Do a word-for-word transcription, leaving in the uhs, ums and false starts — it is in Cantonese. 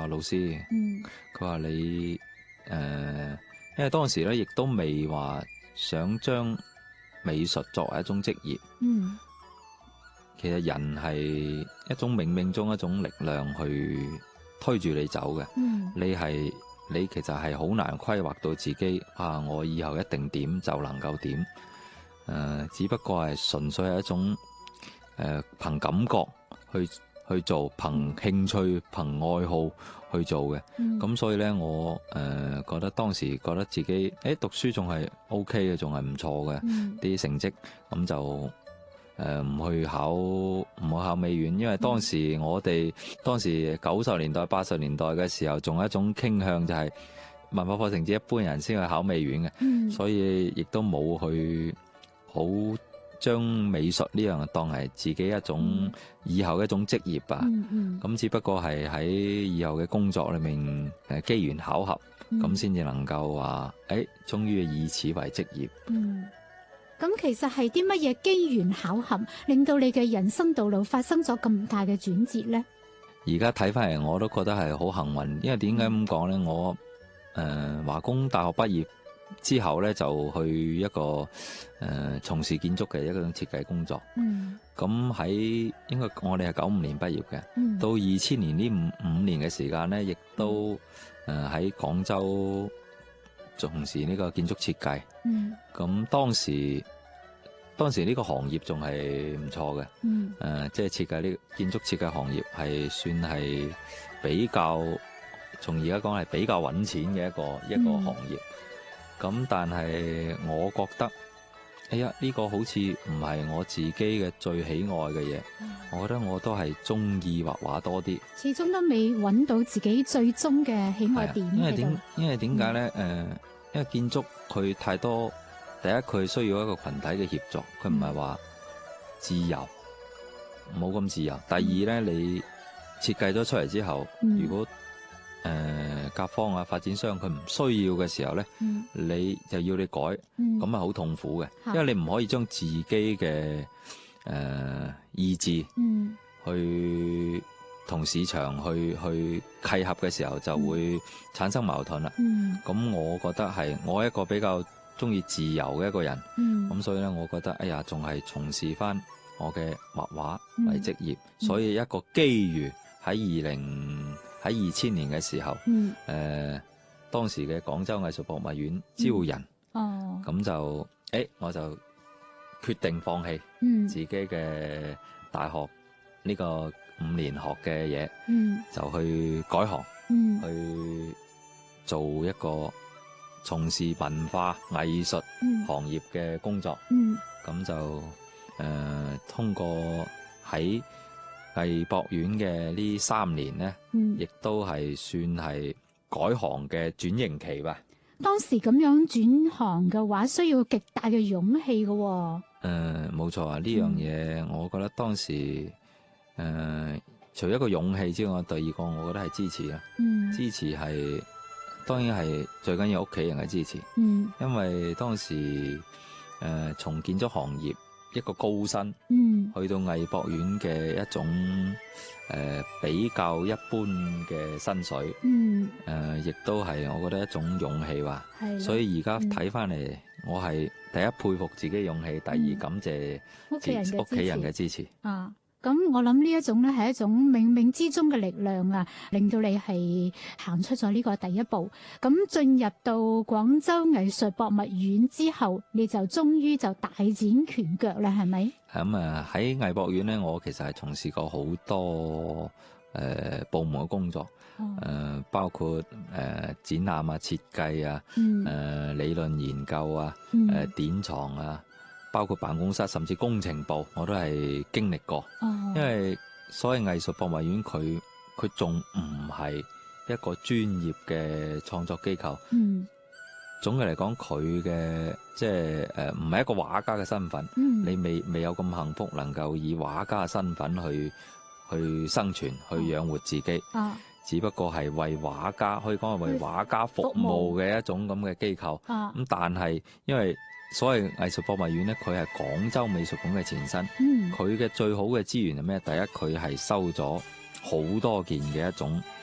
話老師， 嗯佢話你誒、呃，因為當時咧亦都未話想將美術作為一種職業。 嗯其實人係一種冥冥中一種力量去推住你走嘅。 嗯你係你其實係好難規劃到自己啊！我以後一定點就能夠點。誒、呃，只不過係純粹係一種誒憑、呃、感覺去去做，憑興趣、憑愛好去做嘅。咁、 嗯、 所以呢，我誒、呃、覺得當時覺得自己誒讀書仲係 O K 嘅，仲係唔錯嘅啲、嗯、成績，咁就。誒唔、呃、去考唔好考美院，因為當時我哋、嗯、當時九十年代八十年代嘅時候，仲有一種傾向就係文化課程只一般人先去考美院嘅，嗯、所以亦都冇去好將美術呢樣當係自己一種以後一種職業吧。咁、嗯嗯、只不過係喺以後嘅工作裏面誒機緣巧合，咁先至能夠話誒，終於以此為職業。 嗯咁其實係啲乜嘢機緣巧合，令到你嘅人生道路發生咗咁大嘅轉折呢？ 而家睇翻嚟，我都覺得係好幸運，因為點解咁講呢？我誒、呃、華工大學畢業之後呢，就去一個誒、呃、從事建築嘅一種設計工作。嗯。咁喺應該我哋係九五年畢業嘅，嗯、到二千年呢五五年嘅時間呢，亦都誒喺廣州從事呢個建築設計。嗯。咁當時當時呢個行業仲係唔錯嘅，誒、嗯呃，即係設計呢、這個、建築設計行業係算係比較，從而家講係比較揾錢嘅一個、嗯、一個行業。咁但係我覺得，哎呀，呢、這個好似唔係我自己嘅最喜愛嘅嘢。嗯、我覺得我都係中意畫畫多啲。 始終都未揾到自己最終嘅喜愛點。因為點？ 因為點解咧？誒、嗯呃，因為建築佢太多。第一，佢需要一個群體嘅協作，佢唔係話自由，冇咁、嗯、自由。第二咧，嗯、你設計咗出嚟之後，嗯、如果誒、呃、甲方啊、發展商佢唔需要嘅時候咧，嗯、你就要你改，咁啊好痛苦嘅，嗯、因為你唔可以將自己嘅誒、呃、意志、嗯、去同市場去去契合嘅時候，就會產生矛盾啦。咁、嗯、我覺得係我一個比較中意自由嘅一個人，咁、嗯、所以咧，我覺得哎呀，仲係從事翻我嘅畫畫為職業，嗯、所以一個機遇喺二零喺二千年嘅時候，誒、嗯呃、當時嘅廣州藝術博物院招人，咁、嗯哦、就誒、欸、我就決定放棄自己嘅大學呢個五年學嘅嘢，嗯、就去改行，嗯、去做一個從事文化藝術行業嘅工作，咁、嗯、就誒、呃、通過喺藝博院嘅呢三年咧，亦、嗯、都係算係改行嘅轉型期吧。 當時咁樣轉行嘅話，需要極大嘅勇氣嘅、哦。誒、 呃，冇錯啊！呢樣嘢，我覺得當時誒、呃，除咗一個勇氣之外，第二個我覺得係支持啊，嗯、支持係。當然係最緊要屋企人嘅支持，嗯、因為當時誒從、呃、建築行業一個高薪，嗯、去到藝博院嘅一種誒、呃、比較一般嘅薪水，誒亦、嗯呃、都係我覺得一種勇氣吧。的所以而家睇翻嚟，嗯、我係第一佩服自己嘅勇氣，第二感謝屋企人嘅支持。啊咁我諗呢一種咧係一種冥冥之中嘅力量啊，令到你係行出咗呢個第一步。咁進入到廣州藝術博物院之後，你就終於就大展拳腳啦，係咪？ 咁啊喺藝博院咧，我其實係從事過好多誒、呃、部門嘅工作，誒、哦呃、包括誒、呃、展覽啊、設計啊、誒、嗯呃、理論研究啊、誒、嗯呃、典藏啊。包括辦公室甚至工程部，我都係經歷過。哦、因為所謂藝術博物院，佢佢仲唔係一個專業嘅創作機構。嗯，總嘅嚟講，佢嘅即係誒唔係一個畫家嘅身份。嗯，你未未有咁幸福，能夠以畫家嘅身份去去生存，去養活自己。啊、哦，只不過係為畫家，可以講係為畫家服務嘅一種咁嘅機構。啊，咁但係因為所謂藝術博物院咧，佢係廣州美術館嘅前身。嗯，佢嘅最好嘅資源係咩？第一，佢係收咗好多件嘅一種